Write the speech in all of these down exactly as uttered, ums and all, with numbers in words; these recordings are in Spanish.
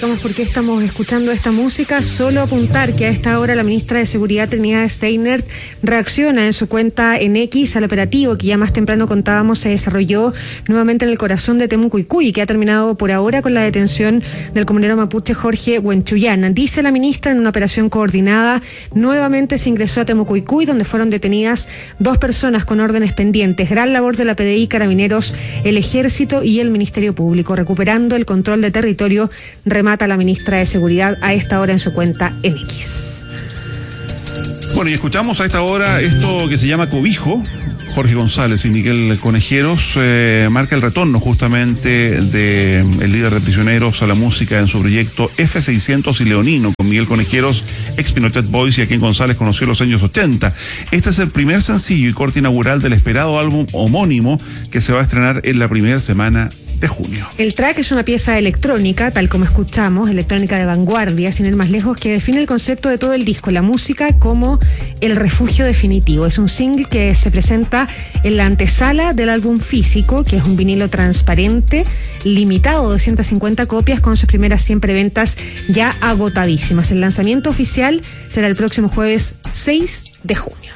¿Por qué estamos escuchando esta música? Solo apuntar que a esta hora la ministra de Seguridad, Trinidad Steiner, reacciona en su cuenta en X al operativo que ya más temprano contábamos se desarrolló nuevamente en el corazón de Temucuicui y que ha terminado por ahora con la detención del comunero mapuche Jorge Huenchuyán. Dice la ministra, en una operación coordinada nuevamente se ingresó a Temucuicui, donde fueron detenidas dos personas con órdenes pendientes. Gran labor de la P D I, Carabineros, el Ejército y el Ministerio Público, recuperando el control de territorio, remata la ministra de Seguridad a esta hora en su cuenta en X. Bueno, y escuchamos a esta hora esto que se llama Cobijo. Jorge González y Miguel Conejeros eh, marca el retorno justamente del de líder de prisioneros a la música en su proyecto F seiscientos y Leonino, con Miguel Conejeros, ex Pinochet Boys, y a quien González conoció en los años ochenta. Este es el primer sencillo y corte inaugural del esperado álbum homónimo que se va a estrenar en la primera semana de junio. El track es una pieza electrónica, tal como escuchamos, electrónica de vanguardia, sin ir más lejos, que define el concepto de todo el disco, la música como el refugio definitivo. Es un single que se presenta en la antesala del álbum físico, que es un vinilo transparente, limitado, doscientas cincuenta copias, con sus primeras cien preventas ya agotadísimas. El lanzamiento oficial será el próximo jueves seis de junio.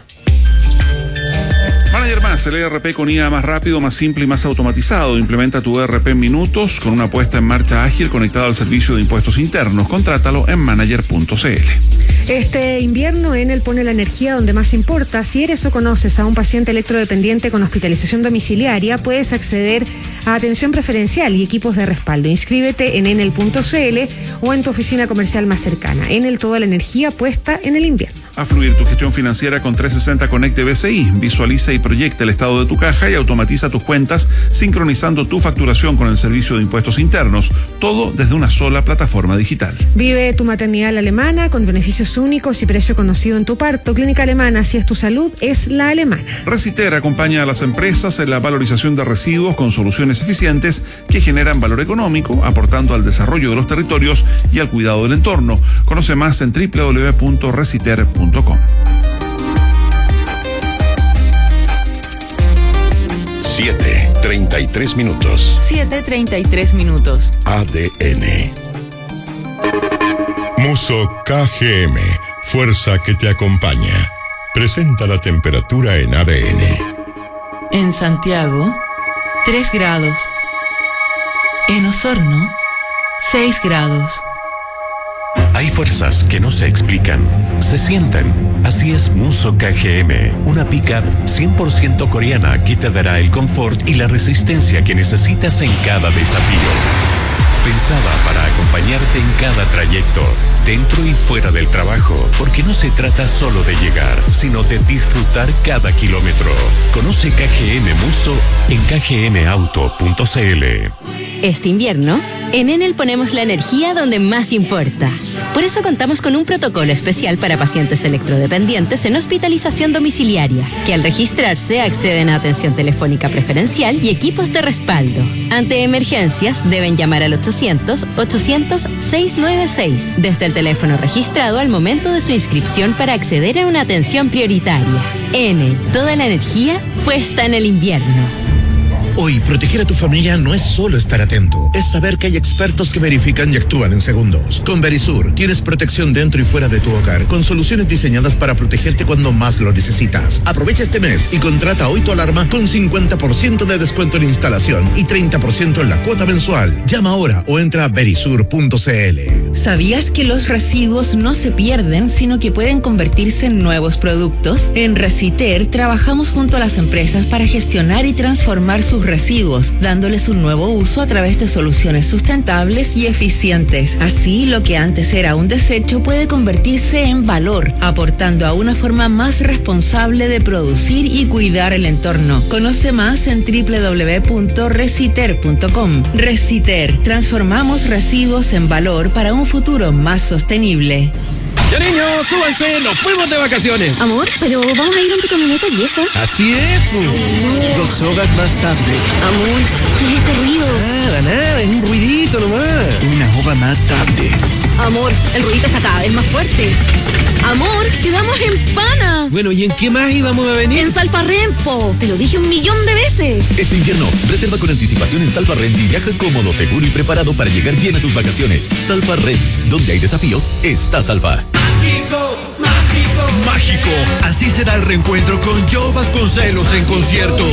Manager Más, el E R P con I A más rápido, más simple y más automatizado. Implementa tu E R P en minutos con una puesta en marcha ágil conectada al servicio de impuestos internos. Contrátalo en manager punto c l. Este invierno Enel pone la energía donde más importa. Si eres o conoces a un paciente electrodependiente con hospitalización domiciliaria, puedes acceder a atención preferencial y equipos de respaldo. Inscríbete en enel punto c l o en tu oficina comercial más cercana. Enel, toda la energía puesta en el invierno. A fluir tu gestión financiera con trescientos sesenta Connect de B C I. Visualiza y proyecta el estado de tu caja y automatiza tus cuentas, sincronizando tu facturación con el servicio de impuestos internos. Todo desde una sola plataforma digital. Vive tu maternidad alemana con beneficios únicos y precio conocido en tu parto. Clínica Alemana, si es tu salud, es la alemana. Reciter acompaña a las empresas en la valorización de residuos con soluciones eficientes que generan valor económico, aportando al desarrollo de los territorios y al cuidado del entorno. Conoce más en doble u doble u doble u punto reciter punto com. siete, treinta y tres minutos. siete, treinta y tres minutos. A D N. Muso K G M, fuerza que te acompaña. Presenta la temperatura en A D N. En Santiago, tres grados. En Osorno, seis grados. Hay fuerzas que no se explican, se sienten. Así es Muso K G M, una pick-up cien por ciento coreana que te dará el confort y la resistencia que necesitas en cada desafío. Pensada para acompañarte en cada trayecto, dentro y fuera del trabajo, porque no se trata solo de llegar, sino de disfrutar cada kilómetro. Conoce K G M Muso en k g m auto punto c l. Este invierno, en Enel ponemos la energía donde más importa. Por eso contamos con un protocolo especial para pacientes electrodependientes en hospitalización domiciliaria, que al registrarse acceden a atención telefónica preferencial y equipos de respaldo. Ante emergencias, deben llamar al ochocientos, ochocientos, seiscientos noventa y seis desde el teléfono registrado al momento de su inscripción para acceder a una atención prioritaria. Enel, toda la energía puesta en el invierno. Hoy, proteger a tu familia no es solo estar atento, es saber que hay expertos que verifican y actúan en segundos. Con Verisur, tienes protección dentro y fuera de tu hogar, con soluciones diseñadas para protegerte cuando más lo necesitas. Aprovecha este mes y contrata hoy tu alarma con cincuenta por ciento de descuento en instalación y treinta por ciento en la cuota mensual. Llama ahora o entra a verisur punto c l. ¿Sabías que los residuos no se pierden, sino que pueden convertirse en nuevos productos? En Reciter trabajamos junto a las empresas para gestionar y transformar sus residuos, dándoles un nuevo uso a través de soluciones sustentables y eficientes. Así, lo que antes era un desecho puede convertirse en valor, aportando a una forma más responsable de producir y cuidar el entorno. Conoce más en doble u doble u doble u punto reciter punto com. Reciter, transformamos residuos en valor para un futuro más sostenible. Ya niños, súbanse, nos fuimos de vacaciones. Amor, pero vamos a ir en tu camioneta vieja. Así es, pues. Dos horas más tarde. Amor, ¿qué es ese ruido? Nada, nada, es un ruidito nomás. Una hora más tarde. Amor, el ruidito está cada vez más fuerte. Amor, quedamos en Pana. Bueno, ¿y en qué más íbamos a venir? En Salfarrempo. Te lo dije un millón de veces. Este invierno, reserva con anticipación en Salfarrent y viaja cómodo, seguro y preparado para llegar bien a tus vacaciones. Salfarrent, donde hay desafíos, está Salfa. Mágico, mágico. Mágico. Así será el reencuentro con Joe Vasconcelos en concierto.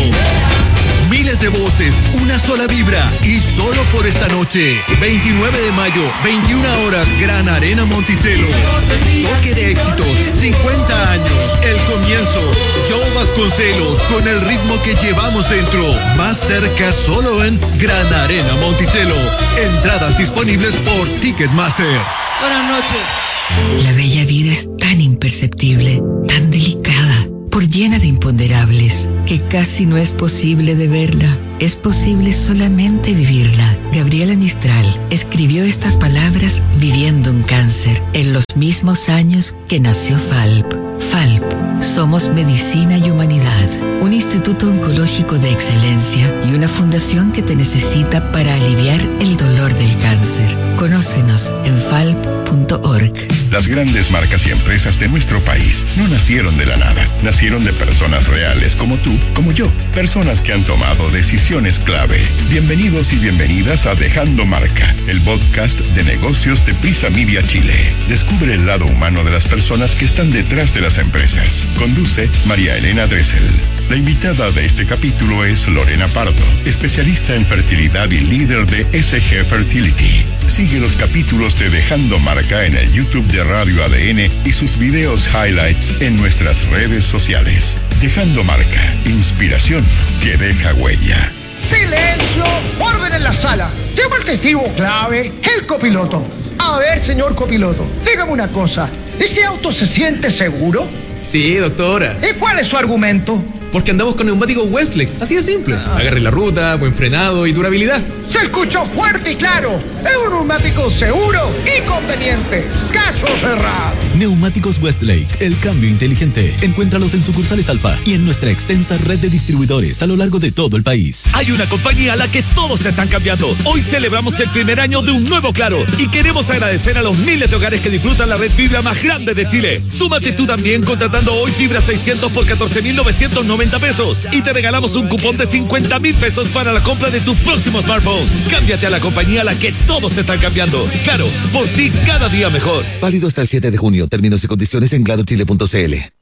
Miles de voces, una sola vibra y solo por esta noche. veintinueve de mayo, veintiuna horas, Gran Arena Monticello. Toque de éxitos, cincuenta años, el comienzo. Joe Vasconcelos con el ritmo que llevamos dentro. Más cerca solo en Gran Arena Monticello. Entradas disponibles por Ticketmaster. Buenas noches. La bella vida es tan imperceptible, tan delicada, por llena de imponderables, que casi no es posible de verla. Es posible solamente vivirla. Gabriela Mistral escribió estas palabras viviendo un cáncer en los mismos años que nació Falp. Falp, somos medicina y humanidad, un instituto oncológico de excelencia y una fundación que te necesita para aliviar el dolor del cáncer. Conócenos en falp punto org. Las grandes marcas y empresas de nuestro país no nacieron de la nada. Nacieron de personas reales como tú, como yo. Personas que han tomado decisiones clave. Bienvenidos y bienvenidas a Dejando Marca, el podcast de negocios de Prisa Media Chile. Descubre el lado humano de las personas que están detrás de las empresas. Conduce María Elena Dressel. La invitada de este capítulo es Lorena Pardo, especialista en fertilidad y líder de S G Fertility. Sigue los capítulos de Dejando Marca en el YouTube de Radio A D N y sus videos highlights en nuestras redes sociales. Dejando Marca, inspiración que deja huella. ¡Silencio! ¡Orden en la sala! Llama al testigo clave, el copiloto. A ver, señor copiloto, dígame una cosa. ¿Ese auto se siente seguro? Sí, doctora. ¿Y cuál es su argumento? Porque andamos con neumáticos Westlake, así de simple. Ah. Agarre la ruta, buen frenado y durabilidad. Se escuchó fuerte y claro. Es un neumático seguro y conveniente. Caso cerrado. Neumáticos Westlake, el cambio inteligente. Encuéntralos en sucursales Alfa y en nuestra extensa red de distribuidores a lo largo de todo el país. Hay una compañía a la que todos se están cambiando. Hoy celebramos el primer año de un nuevo Claro y queremos agradecer a los miles de hogares que disfrutan la red fibra más grande de Chile. Súmate tú también contratando hoy fibra seiscientos por catorce mil novecientos noventa pesos y te regalamos un cupón de cincuenta mil pesos para la compra de tu próximo smartphone. Cámbiate a la compañía a la que todos se están cambiando. Claro, por ti cada día mejor. Válido hasta el siete de junio. Términos y condiciones en claro chile punto c l.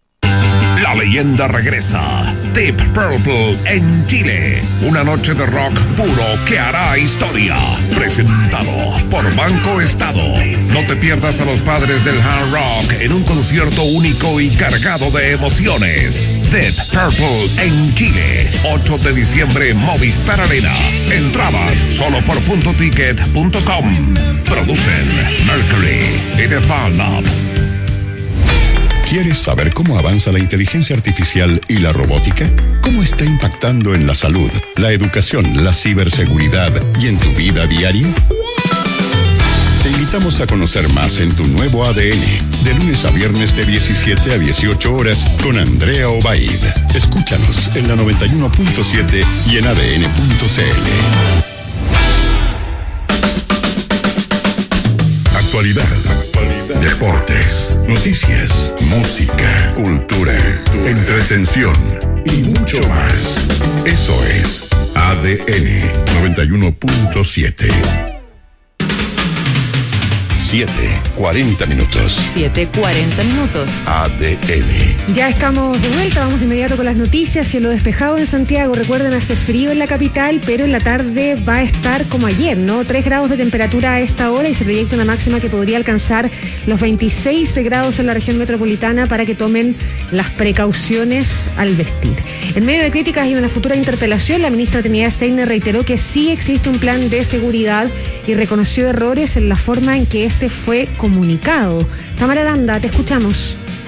La leyenda regresa. Deep Purple en Chile. Una noche de rock puro que hará historia. Presentado por Banco Estado. No te pierdas a los padres del hard rock en un concierto único y cargado de emociones. Deep Purple en Chile. ocho de diciembre, Movistar Arena. Entradas solo por punto ticket punto com. Producen Mercury y The Fan Lab. ¿Quieres saber cómo avanza la inteligencia artificial y la robótica? ¿Cómo está impactando en la salud, la educación, la ciberseguridad y en tu vida diaria? Te invitamos a conocer más en tu nuevo A D N, de lunes a viernes de diecisiete a dieciocho horas con Andrea Obaid. Escúchanos en la noventa y uno punto siete y en a d n punto c l. Actualidad, actualidad, deportes, noticias, música, cultura, entretención y mucho más. Eso es A D N noventa y uno punto siete. siete, cuarenta minutos. siete, cuarenta minutos. A D N. Ya estamos de vuelta, vamos de inmediato con las noticias. Cielo despejado en Santiago, recuerden, hace frío en la capital, pero en la tarde va a estar como ayer, ¿no? tres grados de temperatura a esta hora y se proyecta una máxima que podría alcanzar los veintiséis grados en la región metropolitana para que tomen las precauciones al vestir. En medio de críticas y de una futura interpelación, la ministra Trinidad Steiner reiteró que sí existe un plan de seguridad y reconoció errores en la forma en que este fue comunicado. Tamara Aranda, te escuchamos.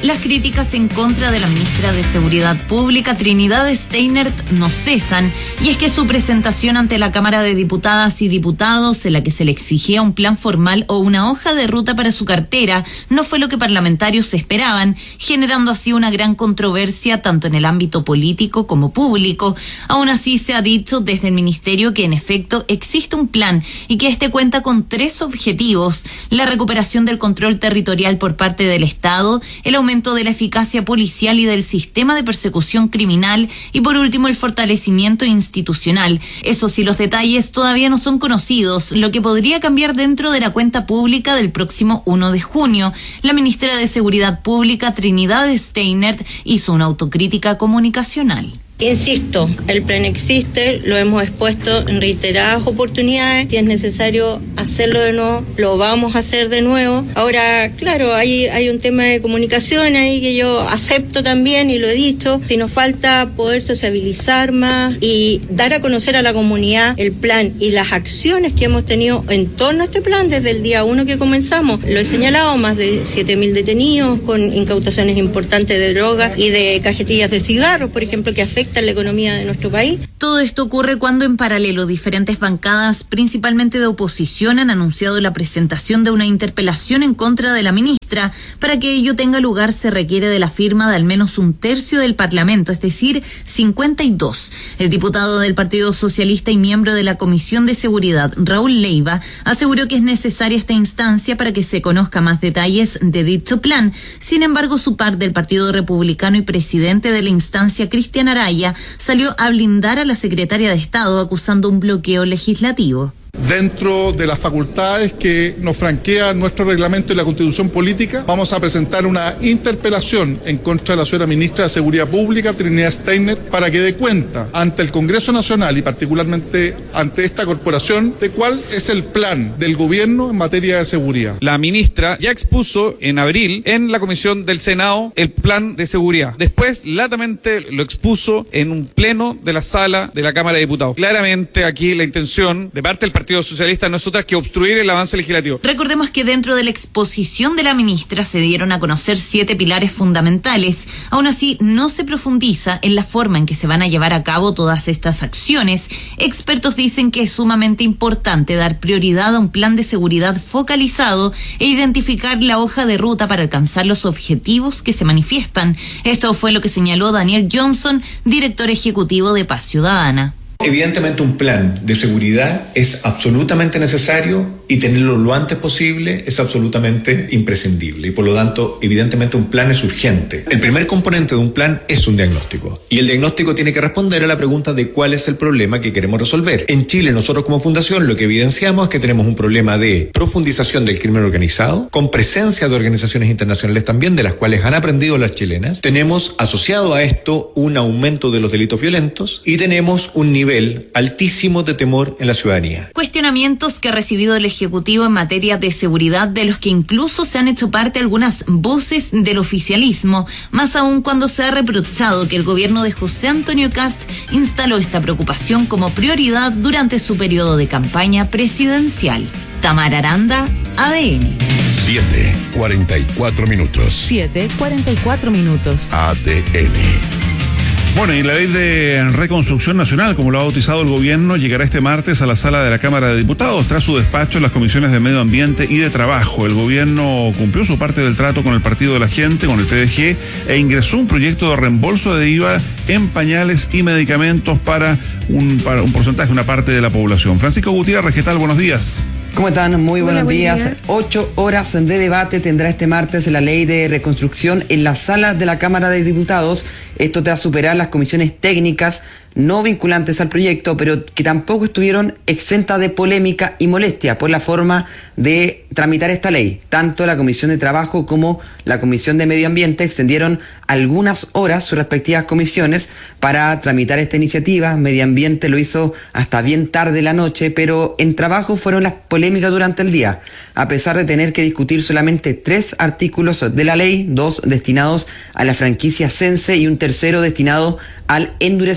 Las críticas en contra de la ministra de Seguridad Pública, Trinidad Steinert, no cesan, y es que su presentación ante la Cámara de Diputadas y Diputados, en la que se le exigía un plan formal o una hoja de ruta para su cartera, no fue lo que parlamentarios esperaban, generando así una gran controversia tanto en el ámbito político como público. Aún así, se ha dicho desde el Ministerio que en efecto existe un plan y que este cuenta con tres objetivos: la recuperación del control territorial por parte del Estado, el aumento de la eficacia policial y del sistema de persecución criminal y por último el fortalecimiento institucional. Eso sí, los detalles todavía no son conocidos, lo que podría cambiar dentro de la cuenta pública del próximo uno de junio. La ministra de Seguridad Pública, Trinidad Steinert, hizo una autocrítica comunicacional. Insisto, el plan existe, lo hemos expuesto en reiteradas oportunidades. Si es necesario hacerlo de nuevo, lo vamos a hacer de nuevo. Ahora, claro, hay, hay un tema de comunicación ahí que yo acepto también y lo he dicho. Si nos falta poder sociabilizar más y dar a conocer a la comunidad el plan y las acciones que hemos tenido en torno a este plan desde el día uno que comenzamos. Lo he señalado, más de siete mil detenidos con incautaciones importantes de drogas y de cajetillas de cigarros, por ejemplo, que afectan la economía de nuestro país. Todo esto ocurre cuando en paralelo diferentes bancadas, principalmente de oposición, han anunciado la presentación de una interpelación en contra de la ministra. Para que ello tenga lugar se requiere de la firma de al menos un tercio del Parlamento, es decir, cincuenta y dos. El diputado del Partido Socialista y miembro de la Comisión de Seguridad, Raúl Leiva, aseguró que es necesaria esta instancia para que se conozca más detalles de dicho plan. Sin embargo, su par del Partido Republicano y presidente de la instancia, Cristian Araya, salió a blindar a la secretaria de Estado acusando un bloqueo legislativo. Dentro de las facultades que nos franquea nuestro reglamento y la Constitución política, vamos a presentar una interpelación en contra de la señora ministra de Seguridad Pública, Trinidad Steinert, para que dé cuenta ante el Congreso Nacional y particularmente ante esta corporación de cuál es el plan del gobierno en materia de seguridad. La ministra ya expuso en abril en la Comisión del Senado el plan de seguridad. Después, latamente, lo expuso en un pleno de la sala de la Cámara de Diputados. Claramente aquí la intención de parte del Partido Partido Socialista no es otra que obstruir el avance legislativo. Recordemos que dentro de la exposición de la ministra se dieron a conocer siete pilares fundamentales. Aún así, no se profundiza en la forma en que se van a llevar a cabo todas estas acciones. Expertos dicen que es sumamente importante dar prioridad a un plan de seguridad focalizado e identificar la hoja de ruta para alcanzar los objetivos que se manifiestan. Esto fue lo que señaló Daniel Johnson, director ejecutivo de Paz Ciudadana. Evidentemente un plan de seguridad es absolutamente necesario y tenerlo lo antes posible es absolutamente imprescindible y por lo tanto evidentemente un plan es urgente. El primer componente de un plan es un diagnóstico y el diagnóstico tiene que responder a la pregunta de cuál es el problema que queremos resolver. En Chile nosotros como fundación lo que evidenciamos es que tenemos un problema de profundización del crimen organizado con presencia de organizaciones internacionales también de las cuales han aprendido las chilenas. Tenemos asociado a esto un aumento de los delitos violentos y tenemos un nivel altísimo de temor en la ciudadanía. Cuestionamientos que ha recibido el Ejecutivo en materia de seguridad, de los que incluso se han hecho parte algunas voces del oficialismo, más aún cuando se ha reprochado que el gobierno de José Antonio Kast instaló esta preocupación como prioridad durante su periodo de campaña presidencial. Tamara Aranda, A D N. siete, cuarenta y cuatro minutos. siete, cuarenta y cuatro minutos. A D N. Bueno, y la ley de reconstrucción nacional, como lo ha bautizado el gobierno, llegará este martes a la sala de la Cámara de Diputados tras su despacho en las comisiones de Medio Ambiente y de Trabajo. El gobierno cumplió su parte del trato con el Partido de la Gente, con el P D G, e ingresó un proyecto de reembolso de I V A en pañales y medicamentos para un, para un porcentaje, una parte de la población. Francisco Gutiérrez, ¿qué tal? Buenos días. ¿Cómo están? Muy buenos Hola, días. día. Ocho horas de debate tendrá este martes la ley de reconstrucción en la sala de la Cámara de Diputados. Esto tras superar las comisiones técnicas no vinculantes al proyecto, pero que tampoco estuvieron exentas de polémica y molestia por la forma de tramitar esta ley. Tanto la Comisión de Trabajo como la Comisión de Medio Ambiente extendieron algunas horas sus respectivas comisiones para tramitar esta iniciativa. Medio Ambiente lo hizo hasta bien tarde la noche, pero en Trabajo fueron las polémicas durante el día. A pesar de tener que discutir solamente tres artículos de la ley, dos destinados a la franquicia Sense y un tercero destinado al endurecimiento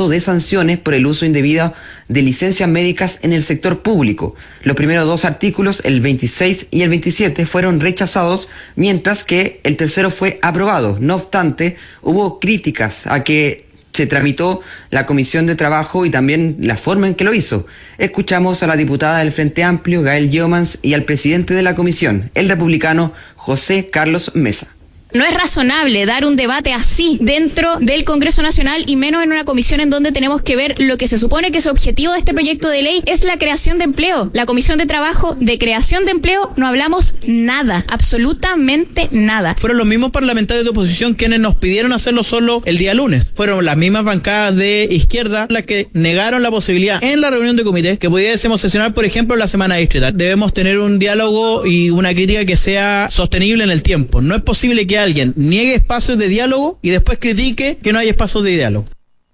levantamiento de sanciones por el uso indebido de licencias médicas en el sector público. Los primeros dos artículos, el veintiséis y el veintisiete, fueron rechazados, mientras que el tercero fue aprobado. No obstante, hubo críticas a que se tramitó la Comisión de Trabajo y también la forma en que lo hizo. Escuchamos a la diputada del Frente Amplio, Gael Yeomans, y al presidente de la comisión, el republicano José Carlos Mesa. No es razonable dar un debate así dentro del Congreso Nacional y menos en una comisión en donde tenemos que ver lo que se supone que es objetivo de este proyecto de ley, es la creación de empleo. La Comisión de Trabajo, de creación de empleo, no hablamos nada, absolutamente nada. Fueron los mismos parlamentarios de oposición quienes nos pidieron hacerlo solo el día lunes. Fueron las mismas bancadas de izquierda las que negaron la posibilidad en la reunión de comité que pudiésemos sesionar, por ejemplo, la semana distrital. Debemos tener un diálogo y una crítica que sea sostenible en el tiempo. No es posible que alguien niegue espacios de diálogo y después critique que no hay espacios de diálogo.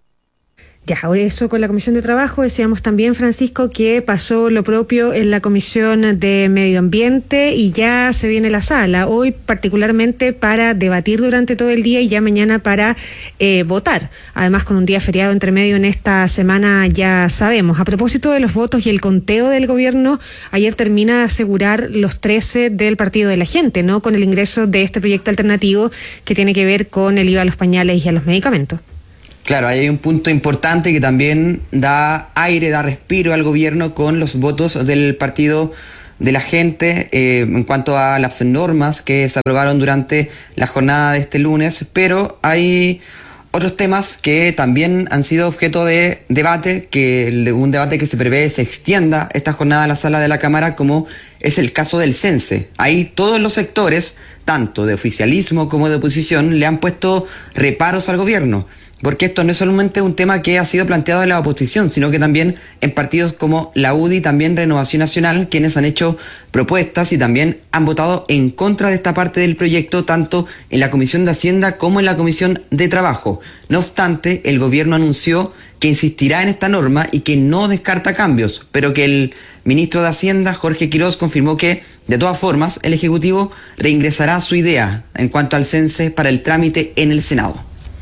Ya, eso con la Comisión de Trabajo. Decíamos también, Francisco, que pasó lo propio en la Comisión de Medio Ambiente y ya se viene la sala, hoy particularmente para debatir durante todo el día y ya mañana para eh, votar. Además, con un día feriado entre medio en esta semana, ya sabemos. A propósito de los votos y el conteo del gobierno, ayer termina de asegurar los trece del Partido de la Gente, ¿no? Con el ingreso de este proyecto alternativo que tiene que ver con el I V A a los pañales y a los medicamentos. Claro, ahí hay un punto importante que también da aire, da respiro al gobierno con los votos del Partido de la Gente eh, en cuanto a las normas que se aprobaron durante la jornada de este lunes, pero hay otros temas que también han sido objeto de debate, que un debate que se prevé se extienda esta jornada a la sala de la Cámara, como es el caso del cense. Ahí todos los sectores, tanto de oficialismo como de oposición, le han puesto reparos al gobierno. Porque esto no es solamente un tema que ha sido planteado en la oposición, sino que también en partidos como la U D I, también Renovación Nacional, quienes han hecho propuestas y también han votado en contra de esta parte del proyecto, tanto en la Comisión de Hacienda como en la Comisión de Trabajo. No obstante, el gobierno anunció que insistirá en esta norma y que no descarta cambios, pero que el ministro de Hacienda, Jorge Quiroz, confirmó que, de todas formas, el Ejecutivo reingresará su idea en cuanto al cense para el trámite en el Senado.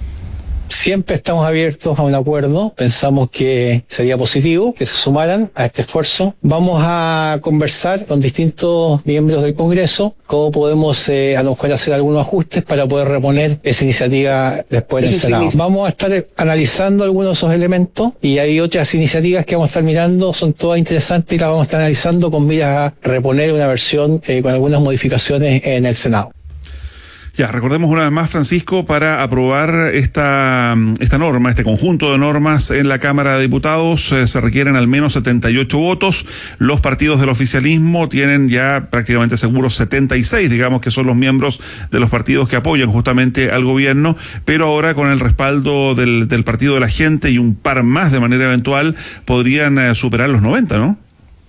Siempre estamos abiertos a un acuerdo, pensamos que sería positivo que se sumaran a este esfuerzo. Vamos a conversar con distintos miembros del Congreso cómo podemos eh, a lo mejor hacer algunos ajustes para poder reponer esa iniciativa después del Senado. Vamos a estar analizando algunos de esos elementos y hay otras iniciativas que vamos a estar mirando, son todas interesantes y las vamos a estar analizando con miras a reponer una versión eh, con algunas modificaciones en el Senado. Ya, recordemos una vez más, Francisco, para aprobar esta esta norma, este conjunto de normas en la Cámara de Diputados, eh, se requieren al menos setenta y ocho votos. Los partidos del oficialismo tienen ya prácticamente seguros setenta y seis, digamos que son los miembros de los partidos que apoyan justamente al gobierno, pero ahora con el respaldo del, del Partido de la Gente y un par más de manera eventual, podrían eh, superar los noventa, ¿no?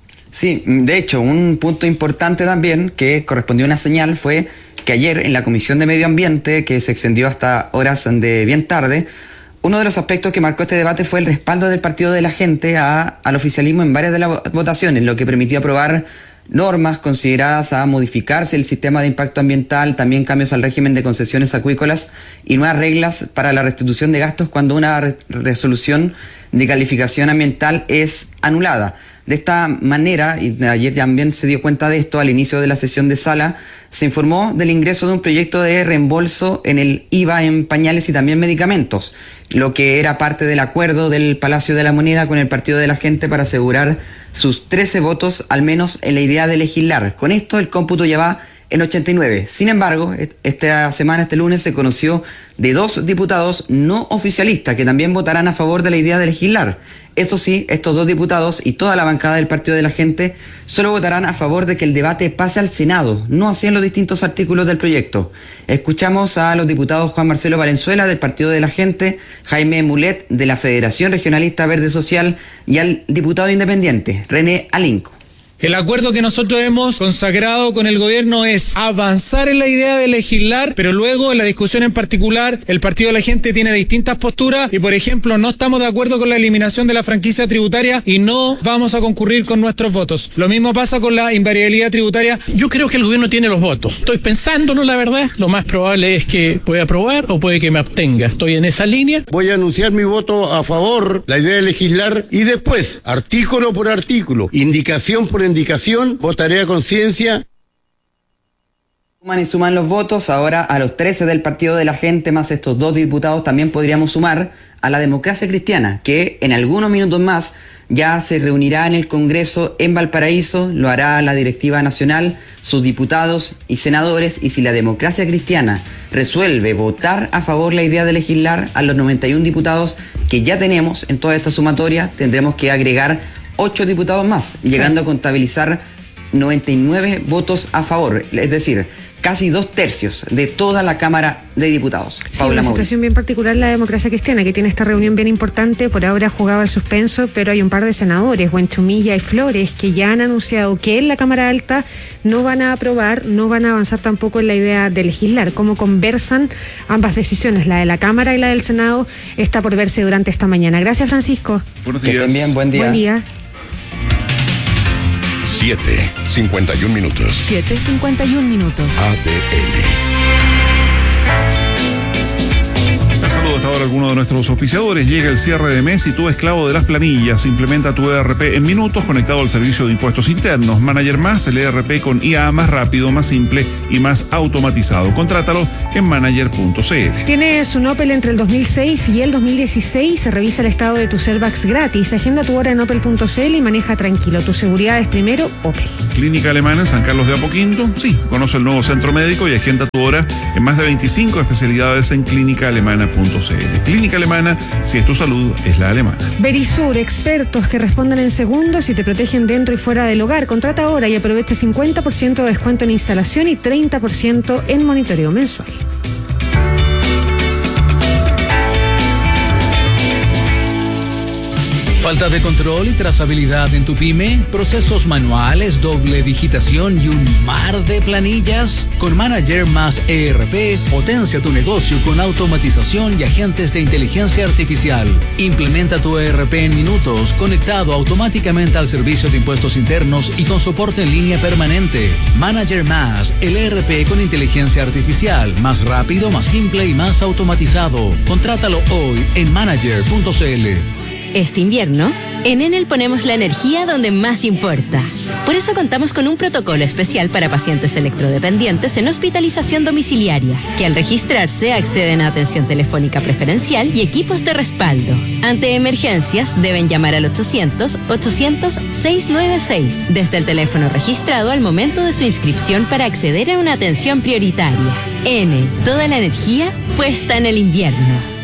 Sí, de hecho, un punto importante también que correspondió a una señal fue que ayer en la Comisión de Medio Ambiente, que se extendió hasta horas de bien tarde, uno de los aspectos que marcó este debate fue el respaldo del Partido de la Gente a, al oficialismo en varias de las votaciones, lo que permitió aprobar normas consideradas a modificarse el sistema de impacto ambiental, también cambios al régimen de concesiones acuícolas y nuevas reglas para la restitución de gastos cuando una re- resolución de calificación ambiental es anulada. De esta manera, y ayer también se dio cuenta de esto al inicio de la sesión de sala, se informó del ingreso de un proyecto de reembolso en el I V A en pañales y también medicamentos, lo que era parte del acuerdo del Palacio de la Moneda con el Partido de la Gente para asegurar sus trece votos, al menos en la idea de legislar. Con esto el cómputo ya va en ochenta y nueve. Sin embargo, esta semana, este lunes, se conoció de dos diputados no oficialistas que también votarán a favor de la idea de legislar. Eso sí, estos dos diputados y toda la bancada del Partido de la Gente solo votarán a favor de que el debate pase al Senado, no así en los distintos artículos del proyecto. Escuchamos a los diputados Juan Marcelo Valenzuela del Partido de la Gente, Jaime Mulet de la Federación Regionalista Verde Social y al diputado independiente René Alinco. El acuerdo que nosotros hemos consagrado con el gobierno es avanzar en la idea de legislar, pero luego en la discusión en particular, el Partido de la Gente tiene distintas posturas y, por ejemplo, no estamos de acuerdo con la eliminación de la franquicia tributaria y no vamos a concurrir con nuestros votos. Lo mismo pasa con la invariabilidad tributaria. Yo creo que el gobierno tiene los votos. Estoy pensándolo, la verdad. Lo más probable es que pueda aprobar o puede que me abstenga. Estoy en esa línea. Voy a anunciar mi voto a favor, la idea de legislar, y después, artículo por artículo, indicación por indicación, votaré a conciencia. Suman y suman los votos, ahora a los trece del Partido de la Gente más estos dos diputados también podríamos sumar a la Democracia Cristiana, que en algunos minutos más ya se reunirá en el Congreso en Valparaíso, lo hará la directiva nacional, sus diputados y senadores, y si la Democracia Cristiana resuelve votar a favor la idea de legislar, a los noventa y uno diputados que ya tenemos en toda esta sumatoria, tendremos que agregar ocho diputados más, llegando a contabilizar noventa y nueve votos a favor, es decir, casi dos tercios de toda la Cámara de Diputados. Sí, Paula una Mauri. situación bien particular la Democracia Cristiana, que tiene esta reunión bien importante, por ahora jugaba al suspenso, pero hay un par de senadores, Buenchumilla y Flores, que ya han anunciado que en la Cámara Alta no van a aprobar, no van a avanzar tampoco en la idea de legislar. Cómo conversan ambas decisiones, la de la Cámara y la del Senado, está por verse durante esta mañana. Gracias, Francisco. Buenos días. Que estén bien, buen día. Buen día. siete, cincuenta y un minutos. siete cincuenta y un minutos. A D N. Saludos hasta ahora a alguno de nuestros auspiciadores. Llega el cierre de mes y tú, esclavo de las planillas, implementa tu E R P en minutos conectado al servicio de impuestos internos. Manager Más, el E R P con I A más rápido, más simple y más automatizado. Contrátalo en manager punto c l. Tienes un Opel entre el dos mil seis y el dos mil dieciséis. Revisa el estado de tus airbags gratis. Agenda tu hora en opel punto c l y maneja tranquilo. Tu seguridad es primero, Opel. Clínica Alemana en San Carlos de Apoquindo. Sí, conoce el nuevo centro médico y agenda tu hora en más de veinticinco especialidades en clínica alemana punto c l. Clínica Alemana, si es tu salud, es la alemana. Verisur, expertos que responden en segundos y te protegen dentro y fuera del hogar. Contrata ahora y aprovecha cincuenta por ciento de descuento en instalación y treinta por ciento en monitoreo mensual. Falta de control y trazabilidad en tu pyme, procesos manuales, doble digitación y un mar de planillas. Con Manager Más E R P, potencia tu negocio con automatización y agentes de inteligencia artificial. Implementa tu E R P en minutos, conectado automáticamente al servicio de impuestos internos y con soporte en línea permanente. Manager Más, el E R P con inteligencia artificial, más rápido, más simple y más automatizado. Contrátalo hoy en manager punto c l. Este invierno, en Enel ponemos la energía donde más importa. Por eso contamos con un protocolo especial para pacientes electrodependientes en hospitalización domiciliaria, que al registrarse acceden a atención telefónica preferencial y equipos de respaldo. Ante emergencias, deben llamar al ochocientos, ochocientos, seiscientos noventa y seis desde el teléfono registrado al momento de su inscripción para acceder a una atención prioritaria. Enel, toda la energía puesta en el invierno.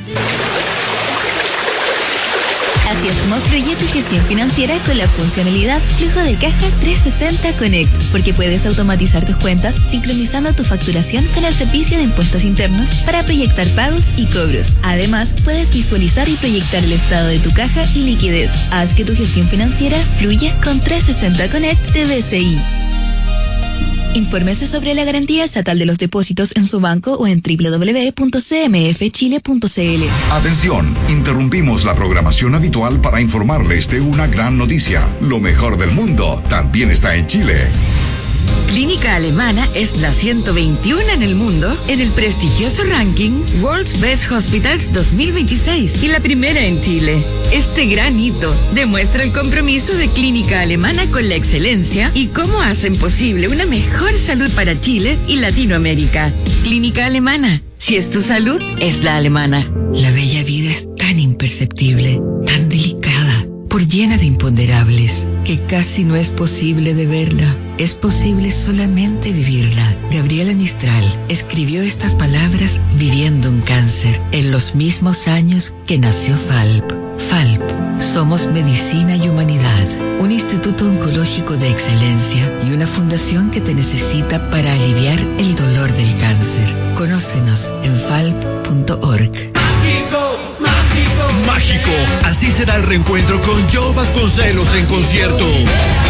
Así es como fluye tu gestión financiera con la funcionalidad Flujo de Caja trescientos sesenta Connect, porque puedes automatizar tus cuentas sincronizando tu facturación con el servicio de impuestos internos para proyectar pagos y cobros. Además, puedes visualizar y proyectar el estado de tu caja y liquidez. Haz que tu gestión financiera fluya con trescientos sesenta Connect de B C I. Infórmese sobre la garantía estatal de los depósitos en su banco o en doble u doble u doble u punto c m f chile punto c l. Atención, interrumpimos la programación habitual para informarles de una gran noticia. Lo mejor del mundo también está en Chile. Clínica Alemana es la ciento veintiuno en el mundo en el prestigioso ranking World's Best Hospitals dos mil veintiséis y la primera en Chile. Este gran hito demuestra el compromiso de Clínica Alemana con la excelencia y cómo hacen posible una mejor salud para Chile y Latinoamérica. Clínica Alemana, si es tu salud, es la alemana. La bella vida es tan imperceptible, tan delicada, por llena de imponderables, que casi no es posible de verla. Es posible solamente vivirla. Gabriela Mistral escribió estas palabras viviendo un cáncer en los mismos años que nació Falp. Falp, somos medicina y humanidad, un instituto oncológico de excelencia y una fundación que te necesita para aliviar el dolor del cáncer. Conócenos en falp punto org. Mágico, mágico. Mágico, así será el reencuentro con Joe Vasconcelos en concierto.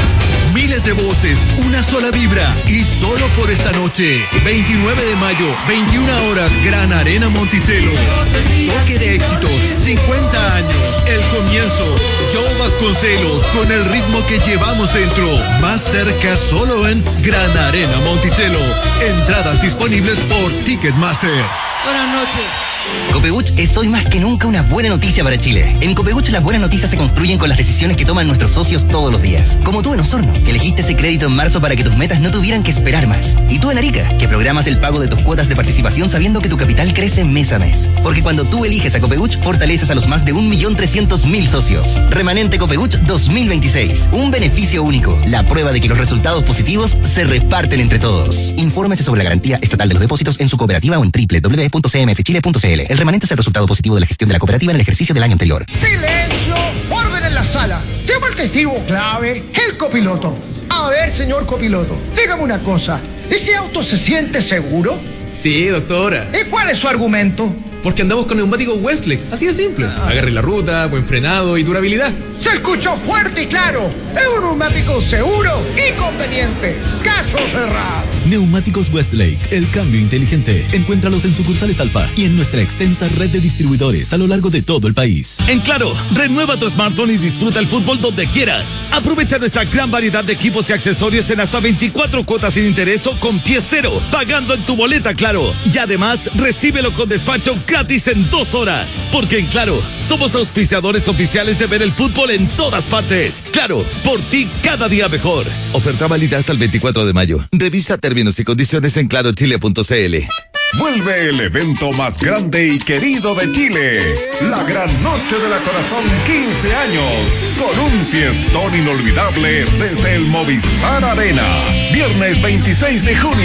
Miles de voces, una sola vibra y solo por esta noche. veintinueve de mayo, veintiuna horas, Gran Arena Monticello. Toque de éxitos, cincuenta años, el comienzo. Joe Vasconcelos con el ritmo que llevamos dentro. Más cerca solo en Gran Arena Monticello. Entradas disponibles por Ticketmaster. Buenas noches. Copebuch es hoy más que nunca una buena noticia para Chile. En Copebuch las buenas noticias se construyen con las decisiones que toman nuestros socios todos los días. Como tú en Osorno, que elegiste ese crédito en marzo para que tus metas no tuvieran que esperar más. Y tú en Arica, que programas el pago de tus cuotas de participación sabiendo que tu capital crece mes a mes. Porque cuando tú eliges a Copebuch, fortaleces a los más de un millón trescientos mil socios. Remanente Copebuch dos mil veintiséis. Un beneficio único. La prueba de que los resultados positivos se reparten entre todos. Infórmese sobre la garantía estatal de los depósitos en su cooperativa o en doble u doble u doble u punto c m f chile punto c l. El remanente es el resultado positivo de la gestión de la cooperativa en el ejercicio del año anterior. ¡Silencio! ¡Orden en la sala! Llama al testigo clave, el copiloto. A ver, señor copiloto, dígame una cosa. ¿Ese auto se siente seguro? Sí, doctora. ¿Y cuál es su argumento? Porque andamos con neumáticos Westlake, así de simple. Ah. Agarre la ruta, buen frenado y durabilidad. Se escuchó fuerte y claro. Es un neumático seguro y conveniente. Caso cerrado. Neumáticos Westlake, el cambio inteligente. Encuéntralos en sucursales Alfa y en nuestra extensa red de distribuidores a lo largo de todo el país. En Claro, renueva tu smartphone y disfruta el fútbol donde quieras. Aprovecha nuestra gran variedad de equipos y accesorios en hasta veinticuatro cuotas sin interés o con pie cero, pagando en tu boleta Claro. Y además, recíbelo con despacho gratis en dos horas. Porque en Claro, somos auspiciadores oficiales de ver el fútbol en todas partes. Claro, por ti cada día mejor. Oferta válida hasta el veinticuatro de mayo. Revisa términos y condiciones en claro chile punto c l. Vuelve el evento más grande y querido de Chile, la Gran Noche de la Corazón quince años, con un fiestón inolvidable desde el Movistar Arena. Viernes veintiséis de junio.